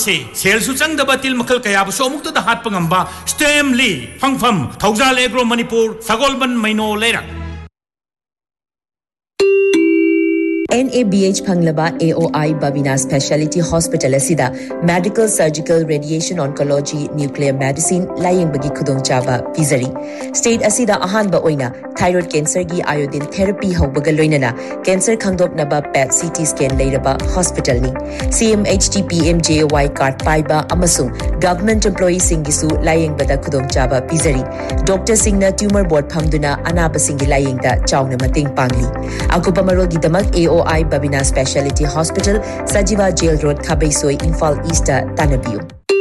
से सेल सुचंग दबतिल मखल कया बसो मुक्त द हात पंगंबा स्टेमली फंगफम थौजाल एग्रो मणिपुर सगोलबन मैनो लेरा NABH Panglaba AOI Babina Specialty Hospital asida Medical Surgical Radiation Oncology Nuclear Medicine laying bagi khudong chaba pizari state asida ahan ba oina thyroid cancer gi iodine therapy haubaga loinana cancer khangdop naba PET CT scan leiraba hospital ni CMHT PMJY card paiba amasung government employee singisu laying bada khudong chaba pizari doctor singna tumor board phamduna anaba singi laying da chawna mating pangli akupa marol gi damak AOI Babina Specialty Hospital, Sajiva Jail Road, Kabaisoi, Imphal East, Tanabiu.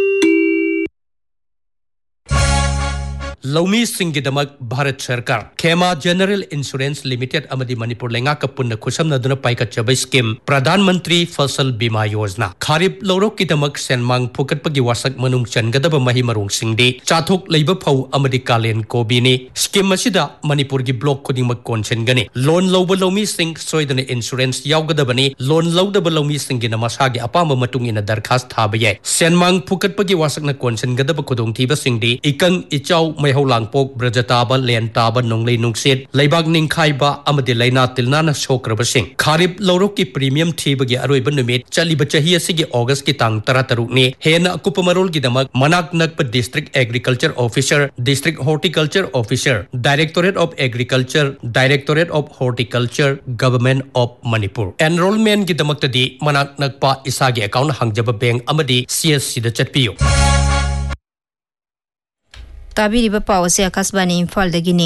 लौमी सिंगिदमक Bharat सरकार खेमा general insurance limited अमदी Manipur लेंगा कपुन खुसमनदुना पाइकचबे scheme प्रधानमंत्री फसल बीमा योजना खारिब लौरोक किदमक सेनमांग फुकटपगी वासक मनुंग चनगदब मही मरुंग सिंगदी चाथोक लेब फौ अमदी कालेन कोबीनी स्कीम असिदा मणिपुर गी ब्लॉक खुदिंगमक कोनसेनगनी लोन लौब लौमी सिंग सोयदने इंश्योरेंस यावगदबनी लोन लौदब लौमी सिंगिना मसागे अपाम मतुंग इन दरखास्त थाबये सेनमांग फुकटपगी वासकना कोनसेनगदब खुदोंग थीब सिंगदी इकंग इचाउ मैहौ लांगपोक ब्रजताबा लेन ताबा नोंगले नुंगसेट लेबाग निंखाइबा अमदि लैना तिलनाना सोक्रबसिंग खारिब लौरोक की प्रीमियम थीबगी अरोइब नुमित चलिब चही असिगी अगस्त की तांग 13 ने हेना अकुपमरोल गिदमक मनाक नकप district agriculture officer district horticulture officer directorate of agriculture directorate of horticulture government of Manipur enrolment गिदमक्तदी मनाक नकपा इसागे अकाउंट हंगजब बैंक अमदि CSC दा चटपियो ताबीरिबा पाव से Akashvani Imphal दगिनी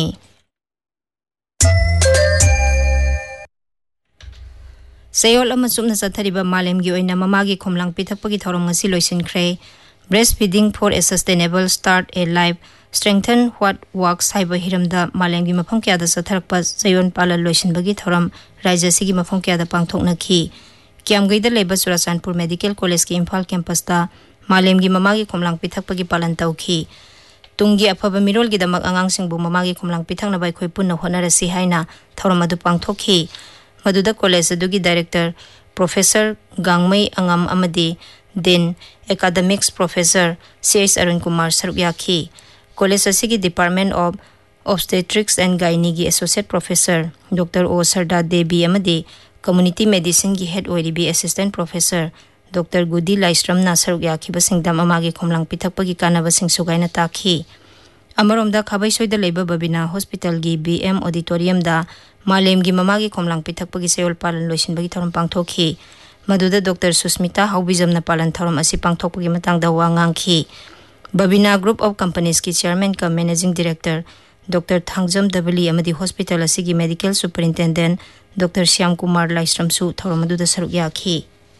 सयोल अमसुम नसथरिबा मालेमगी ओइना ममागी खोमलांग पिथकपगी थौरम ngasi loisinkhre breastfeeding for a sustainable start a life strengthen what works haiba hiramda malemgi mafam kya da satharakpa sayon pala loisinbagi thauram rajya sigi mafam kya da pangthoknakhi kyamgaida leba Churachandpur medical college ki Imphal campus da malemgi mamagi khomlang pithakpagi palan tawkhi tungi afaba mirol gi damak angang singbu mamagi khomlang pithakna bai khoi punna honarasi haina thauram adu pangthokhi maduda college adugi director professor gangmai angam amadi din academics professor CS Arun Kumar Sarugyakhi college asigi department of obstetrics and gynecology associate professor Dr. O Sarda Devi amadi community medicine gi head oiribi assistant professor Dr. Gudi Laistram Nasar Gyakhi basingdam amagi khomlang pithakpagi kanaba sing sugaina takhi amaromda khabai soida leba babina hospital gi BM auditorium da malem gi mamagi khomlang pithakpagi seyol palan loisinbagi thorom pangthokhi maduda Dr. Susmita Haubizamna palan thorom asi pangthokpagi matangda wangangki babina group of companies ki chairman ka managing director Dr. Thangjam Dabali amadi hospital asigi medical superintendent Dr. Shyam Kumar Laistram su thorom maduda sarugyakhi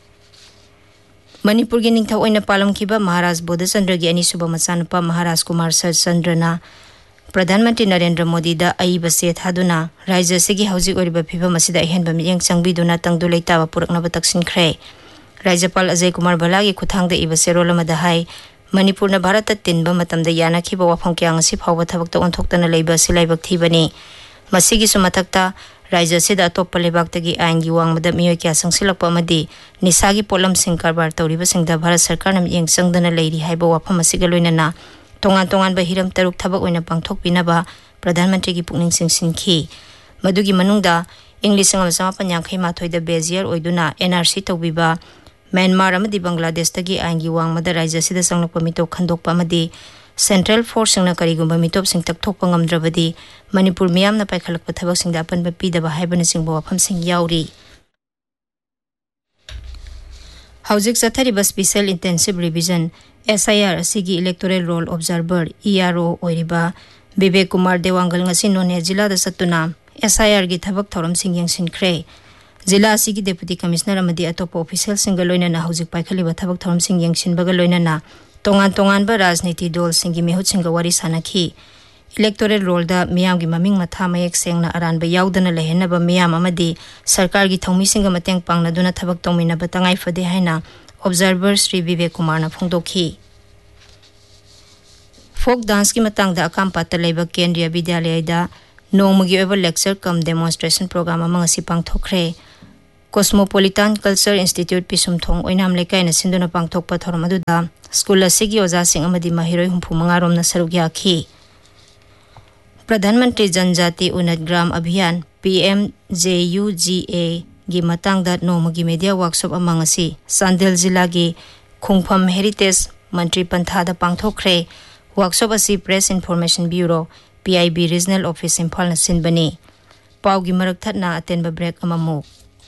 Manipur gi ningthau oina palamkiba Maharaj Bodhachandra gi ani suba machanapa Maharaj Kumar Sarchandrana Pradhan Mantri Narendra Modi da aiba se thaduna rajya sigi hauji oriba phiba masida henba miyang changbiduna tangdu leitaba puraknaba taksinkhre Rajyapal Ajay Kumar Bala gi khuthang da iba serolama da hai Manipur na Bharat tinba matamda yana khiba wafam kyang si phawba thabak ta onthoktana leiba silaibak thibani masigi sumathakta Rajya sida atoppa lebaktagi aingi wangmada miyoi kya sangsilakpa amadi nisagi polam sing karbar tawriba singda Bharat Sarkar nam yeng sangdana leiri haiba wafam asiga loinana tongan ba hiram taruk thabak oina pangthokpinaba Pradhan Mantri gi pukning singsinki madugi manungda English ngam sama panyangkhai mathoi da bezier oiduna NRC tawbiba Myanmar amadi Bangladesh tagi aingi wangmada rajya sida sanglakpa mito khandokpa amadi Central Force singna karigumba mitop sing takthokpa ngamdrabadi Manipur miyamna paikhalakpa thabak singda apanba pidaba haibana singba wafam sing yauri Haujik sathariba special intensive revision SIR asigi electoral roll observer ERO oiriba Vivek Kumar Dewangal ngasi None jila da satuna SIR gi thabak thoram sing yangsinkhre jila asigi deputy commissioner amadi atopa official singa loinana haujik paikhaliba thabak thoram sing yangsinbaga loinana tongan ba rajniti dol singi mehut singa wari sanakhi electoral roll da miyam gi maming matha mayek sengna aran ba yaudana lehena ba miyam amadi sarkar gi thongmi singa mateng pangna duna thabak tongmina ba tangai fade haina observer Sri Vivek Kumar na phongdokhi folk dance ki matang da akam patta leba Kendriya Vidyalaya da nongmagi over lecture cum demonstration program amang si pangthokre Cosmopolitan Culture Institute Pisumthong Oinam Lekai na sinduna pangthokpa thoram aduda school asigi oja sing amadi mahiroi humpu mangarom na saruk yakhi. Pradhan Mantri Janjati Unat Gram Abhiyan PMJUGA gi matangda nomagi media workshop amang asi Sandel Zilla gi Khungpham Heritage Mantri Panthada pangthokre workshop asi Press Information Bureau PIB Regional Office Imphal na sinbani paugi marak thatna atenba break amamu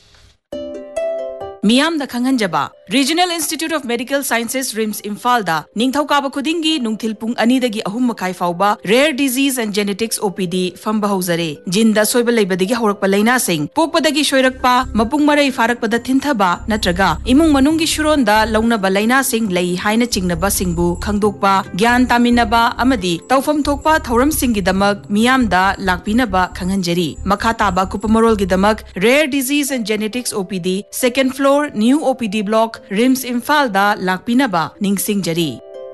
Miam da Khanganjaba Regional Institute of Medical Sciences RIMS Imphal-da Ningthaukaaba khudingi nungthil pung 2 dagi 3 makai fauba Rare Disease and Genetics OPD famba hauzare jinda soiba leibadagi haurakpa laina sing pokpadagi shoirakpa mapung marai farakpada thinthaba natraga imung manunggi shuronda launaba laina sing lei haina chingnaba singbu khangdokpa gyan taminaba amadi tawfam thokpa thauram singi damak miam da lakpinaba khanghanjari makhataba kupamarol gi damak Rare Disease and Genetics OPD second floor New OPD block RIMS Imphal da lakpinaba ningsingjari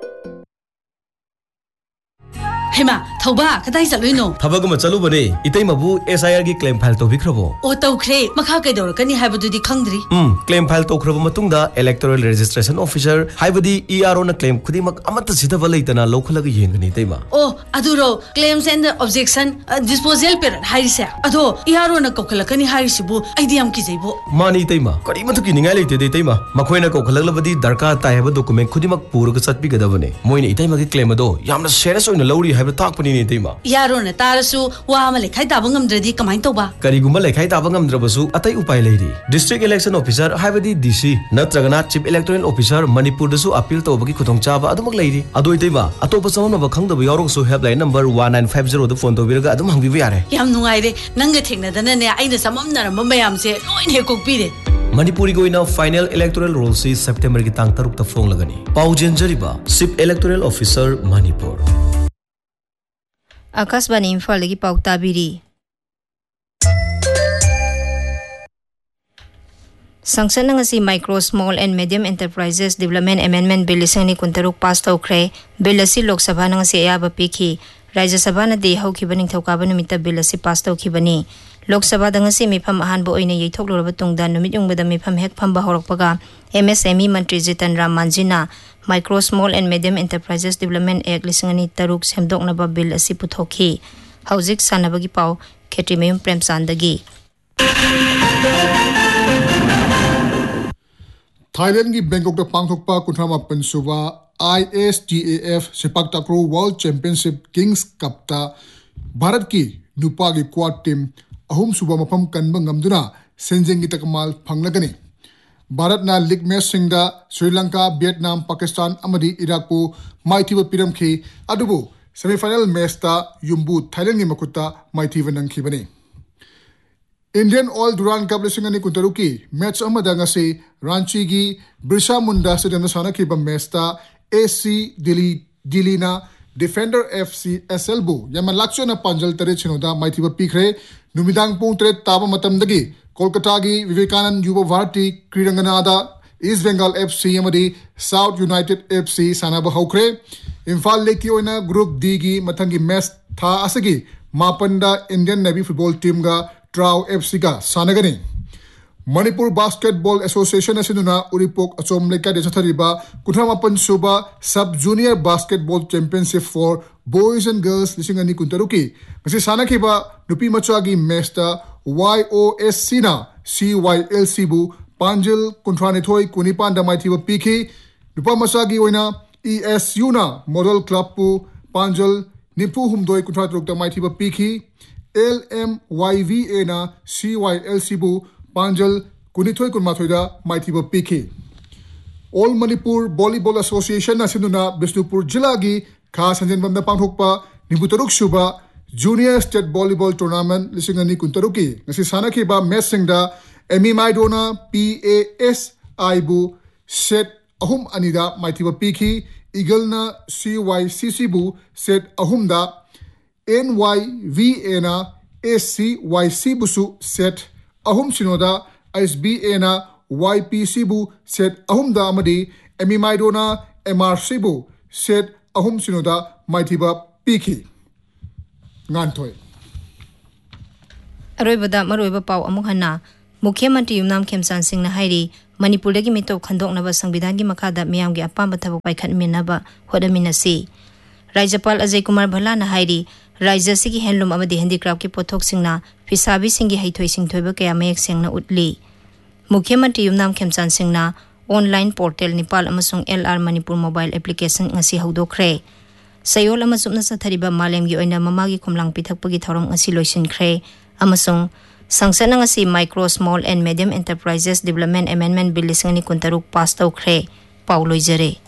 Hema thauba kadai challoino thabagama chalubane itei mabu SIR gi claim file to bikrabo o tawkhre makha kaidor kani haibadudi khangdri claim file to khraba matungda electoral registration officer haibadi ERO na claim khudimak amata sidaba leitana lokhalaga yengani teima o aduro claims and objection disposal per hairisa ado ERO na kokhalakani hairisibu aidiam kijaibo mani teima kari mathuki ningai leite de teima makhoina kokhalaglavadi darka tai haba document khudimak puraga satbi gadabane moina iteima gi claim ado yamna serious oina lawri Yaro na tarasu wa amale khai taba ngamdradi kamai toba kariguma lekhai taba ngamdrabasu atai upai leiri district election officer haibadi DC natragana chief electoral officer manipur dasu appeal tobagi khutongchaba adumak leiri adoi teiba atopa samamna khangdaba yauroksu helpline number 1950 da phone tobiraga adum hangbibu yare yam nungaire nanga thengna ne aina samamna mayam se loin he kokpire Manipuri goina final electoral roll si September ki tang taruk ta phong lagani paujen jariba chief electoral officer Manipur Akasbani Imphal lagi pau tabiri Sanction ng si Micro Small and Medium Enterprises Development Amendment Bill isang ni kuntaruk pass tawkre bill si Lok Sabha ng si Ayaba Piki Rajya Sabha na di hawkiba ning thawkaba numita bill si pass tawkibani Lok Sabha dang si mipam ahan bo oina yaitok loraba da numit yung bada mipam hek phamba horakpaga MSME Mantri Jitan Ram Manjina Micro Small and Medium Enterprises Development Act lisangani taruk semdok naba bill asi puthoki hauzik sanabagi pau Khetri Mayum Premsandagi Thailand ki Bangkok da pangthokpa kunthama pansuwa ISTAF Sepak Takraw World Championship Kings Cup ta Bharat ki nupa ki quad team ahum suba mafam kanba ngamduna senjengi takmal phanglagani Bharat na league match singda Sri Lanka Vietnam Pakistan amadi Iraq pu maithiba piramkhi adubu semi-final match ta yumbu Thailand ni makuta maithiba nangkhibani Indian All Duran Cup lisingani kuntaruki match amada ngasi Ranchi gi Birsa Munda Stadium sana khiba match ta AC Delhi na Defender FC SLBU yaman lakso na panjal tare chinoda maithiba pikre numidang pung tre taba matamdagi Kolkata gi Vivekanand Yuva Bharati Kridanganada East Bengal FC amadi South United FC sanaba haukre Imphal Lake oina Group D gi mathangi match tha asagi mapanda Indian Navy football team ga Trau FC ga sanagani Manipur Basketball Association asinuna uripok achom leka de chathariba kuthamapan suba sub junior basketball championship for boys and girls lisingani kuntaruki ngasi sanakhiba nupi machagi match ta YOSC na CYLC bu panjil kuntrani thoi kunipan da maithiba pikhi nupa machagi oina ESU na model club pu panjil nipu humdoi kuntratruk da maithiba pikhi LMYVA na CYLC bu Panjal Kunithoi Kunmathoida Maithiba Pikhi All Manipur Volleyball Association asinuna Bishnupur Jilla gi kha sanjenbamda panthokpa nibutaruk suba Junior State Volleyball Tournament lisingani kuntaruki ngasi sanakhiba match singda Emi Maidona PASI bu set ahum anida maithiba pikhi Eagle na CYCC bu set ahum da NYVA na ACYC busu set ahum sinoda SBA na YPC bu set ahum da amadi Emi Maidona MRC bu set ahum sinoda maithiba pikhi nganthoi Aroibada maroiba pau amuk hana मुख्यमंत्री युमनाम खेमचान सिंह हाइरी मणिपुर की मिटो खंदोकनब संविधान की मखादा मियाम की अपाम थबक पाइखटमिनब होदमिनसी राज्यपाल अजय कुमार भल्ला हाइरी राज्य की handloom handicraft की पोथोक फिसाबी हैथोई सिंथोब कया मयेक सेंगना उतली मुख्यमंत्री Yumnam खेमचान Singh online portal Nepal LR Manipur mobile application ngasi हौदोखरे सयोल अमसुम नसथरिबा मालेमगी ओइना ममागी खुमलांग पिथकपगी थौरम ngasi लोइसिनखरे अमसुंग संसद ngasi micro small and medium enterprises development amendment bill 2023 पास तौखरे पाउ लोइजरे।